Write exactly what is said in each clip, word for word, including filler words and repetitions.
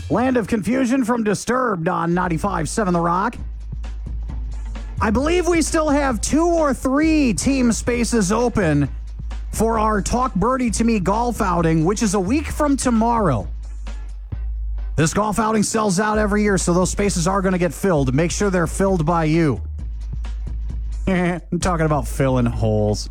Land of Confusion from Disturbed on ninety-five point seven The Rock. I believe we still have two or three team spaces open for our Talk Birdie to Me golf outing, which is a week from tomorrow. This golf outing sells out every year, so those spaces are going to get filled. Make sure they're filled by you. I'm talking about filling holes.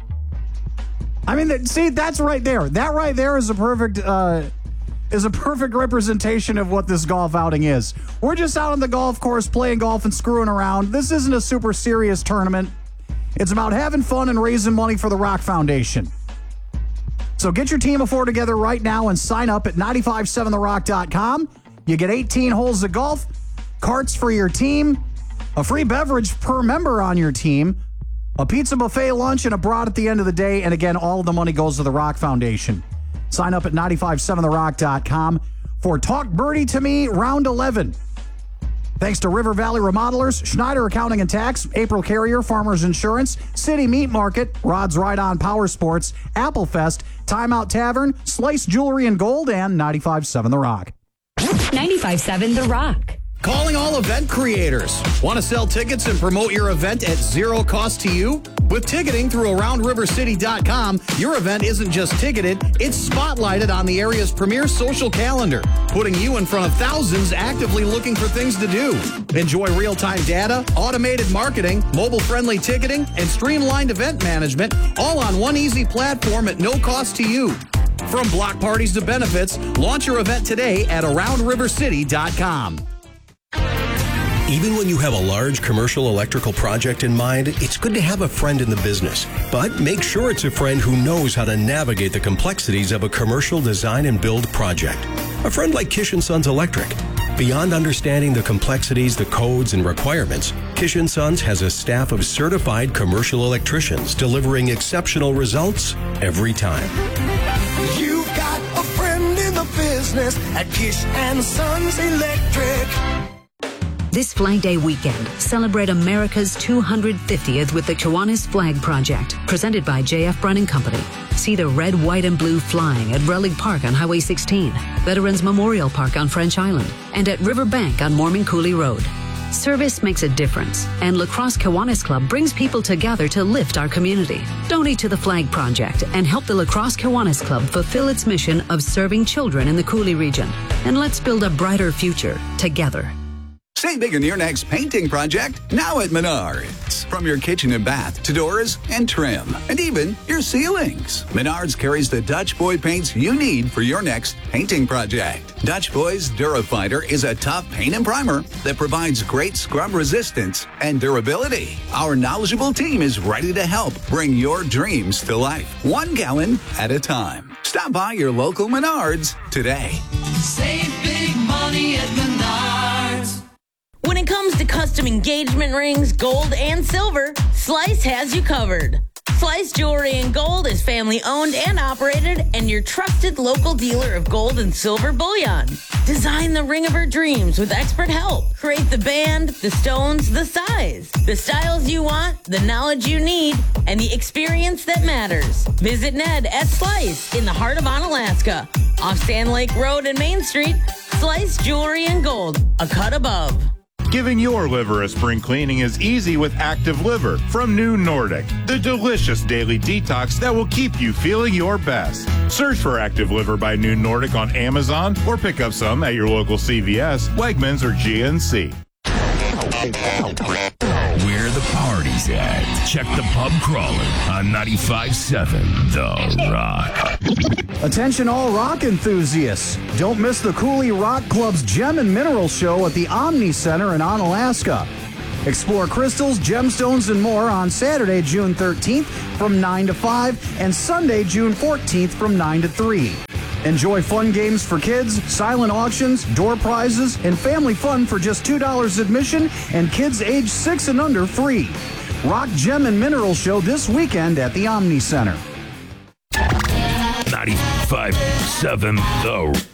I mean, see, that's right there. That right there is a perfect... Uh, is a perfect representation of what this golf outing is. We're just out on the golf course playing golf and screwing around. This isn't a super serious tournament. It's about having fun and raising money for the Rock Foundation. So get your team of four together right now and sign up at nine five seven the rock dot com. You get eighteen holes of golf, carts for your team, a free beverage per member on your team, a pizza buffet lunch, and a brat at the end of the day. And again, all of the money goes to the Rock Foundation. Sign up at nine five seven the rock dot com for Talk Birdie to Me Round eleven. Thanks to River Valley Remodelers, Schneider Accounting and Tax, April Carrier, Farmers Insurance, City Meat Market, Rod's Ride On Power Sports, Applefest, Timeout Tavern, Slice Jewelry and Gold, and ninety-five point seven The Rock. ninety-five point seven The Rock. Calling all event creators. Want to sell tickets and promote your event at zero cost to you? With ticketing through around river city dot com, your event isn't just ticketed, it's spotlighted on the area's premier social calendar, putting you in front of thousands actively looking for things to do. Enjoy real-time data, automated marketing, mobile-friendly ticketing, and streamlined event management, all on one easy platform at no cost to you. From block parties to benefits, launch your event today at around river city dot com. Even when you have a large commercial electrical project in mind, it's good to have a friend in the business. But make sure it's a friend who knows how to navigate the complexities of a commercial design and build project. A friend like Kish and Sons Electric. Beyond understanding the complexities, the codes, and requirements, Kish and Sons has a staff of certified commercial electricians delivering exceptional results every time. You've got a friend in the business at Kish and Sons Electric. This Flag Day weekend, celebrate America's two hundred fiftieth with the Kiwanis Flag Project, presented by J F Brennan Company. See the red, white, and blue flying at Relic Park on Highway sixteen, Veterans Memorial Park on French Island, and at Riverbank on Mormon Cooley Road. Service makes a difference, and La Crosse Kiwanis Club brings people together to lift our community. Donate to the Flag Project and help the La Crosse Kiwanis Club fulfill its mission of serving children in the Cooley region. And let's build a brighter future together. Save big on your next painting project now at Menards. From your kitchen and bath to doors and trim, and even your ceilings. Menards carries the Dutch Boy paints you need for your next painting project. Dutch Boy's Durafighter is a tough paint and primer that provides great scrub resistance and durability. Our knowledgeable team is ready to help bring your dreams to life, one gallon at a time. Stop by your local Menards today. Save big money at Menards. When it comes to custom engagement rings, gold and silver, Slice has you covered. Slice Jewelry and Gold is family owned and operated and your trusted local dealer of gold and silver bullion. Design the ring of her dreams with expert help. Create the band, the stones, the size, the styles you want, the knowledge you need, and the experience that matters. Visit Ned at Slice in the heart of Onalaska. Off Sand Lake Road and Main Street, Slice Jewelry and Gold, a cut above. Giving your liver a spring cleaning is easy with Active Liver from New Nordic, the delicious daily detox that will keep you feeling your best. Search for Active Liver by New Nordic on Amazon or pick up some at your local C V S, Wegmans, or G N C. Where the party's at. Check the pub crawler on ninety-five point seven The Rock. Attention all rock enthusiasts. Don't miss the Cooley Rock Club's Gem and Mineral Show at the Omni Center in Onalaska. Explore crystals, gemstones, and more on Saturday, June thirteenth from nine to five and Sunday, June fourteenth from nine to three. Enjoy fun games for kids, silent auctions, door prizes, and family fun for just two dollars admission and kids age six and under free. Rock Gem and Mineral Show this weekend at the Omni Center. ninety-five point seven The